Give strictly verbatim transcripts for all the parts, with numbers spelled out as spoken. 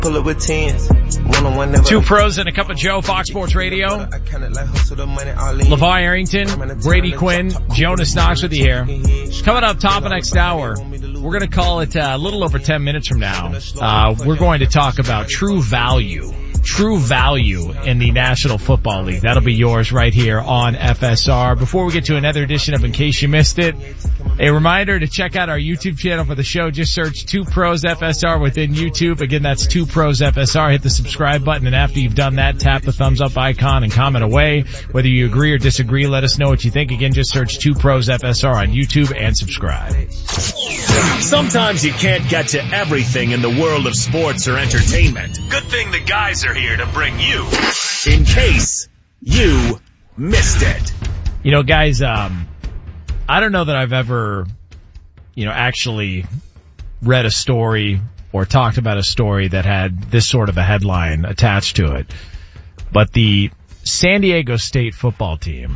Pull up with tens. One on one never. Two pros and a cup of Joe, Fox Sports Radio. LeVar Arrington, Brady Quinn, Jonas Knox with you here. Coming up top of next hour, we're going to call it uh, a little over ten minutes from now. Uh, we're going to talk about true value. True value in the National Football League. That'll be yours right here on F S R. Before we get to another edition of In Case You Missed It, a reminder to check out our YouTube channel for the show. Just search Two Pros F S R within YouTube. Again, that's Two Pros F S R. Hit the subscribe button, and after you've done that, tap the thumbs up icon and comment away. Whether you agree or disagree, let us know what you think. Again, just search Two Pros F S R on YouTube and subscribe. Sometimes you can't get to everything in the world of sports or entertainment. Good thing the guys are here to bring you In Case You Missed It. You know, guys, um, I don't know that I've ever, you know, actually read a story or talked about a story that had this sort of a headline attached to it. But the San Diego State football team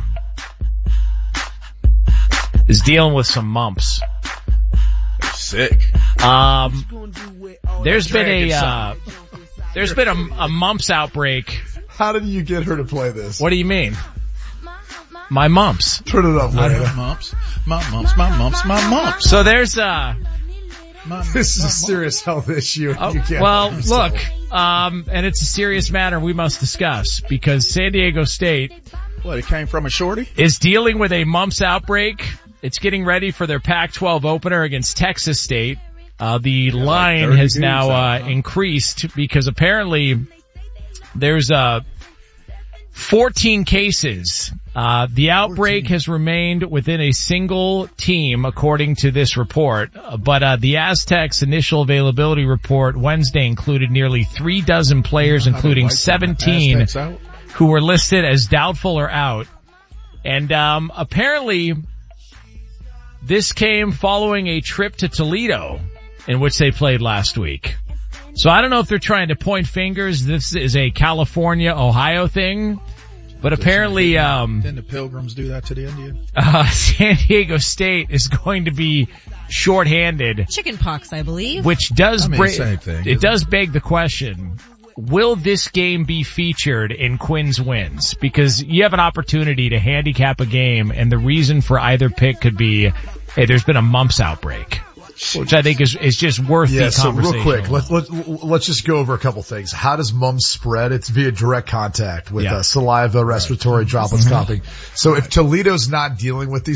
is dealing with some mumps. Sick. Um, there's been a, uh, there's been a, a mumps outbreak. How did you get her to play this? What do you mean? My mumps. Turn it up, I have mumps, my mumps, my mumps, my mumps. So there's, uh, my, this is a serious health issue. Oh, you can't well, look, um, and it's a serious matter we must discuss because San Diego State. What, it came from a shorty? Is dealing with a mumps outbreak. It's getting ready for their Pac twelve opener against Texas State. Uh, the yeah, line like has now, uh, huh? increased because apparently there's, uh, fourteen cases. Uh, the outbreak fourteen has remained within a single team, according to this report. But, uh, the Aztecs initial availability report Wednesday included nearly three dozen players, including like seventeen who were listed as doubtful or out. And, um, apparently this came following a trip to Toledo in which they played last week. So I don't know if they're trying to point fingers. This is a California, Ohio thing. But apparently, um, didn't the Pilgrims do that to the Indians? Uh, San Diego State is going to be shorthanded. Chicken pox, I believe. Which does I mean, bra- same thing, it does beg the question, will this game be featured in Quinn's Wins? Because you have an opportunity to handicap a game, and the reason for either pick could be, hey, there's been a mumps outbreak. Which I think is, is just worth yeah, the so conversation. Real quick, let, let, let's just go over a couple things. How does mumps spread? It's via direct contact with yeah. uh, saliva, respiratory, right. droplets, mm-hmm. coughing. So if Toledo's not dealing with these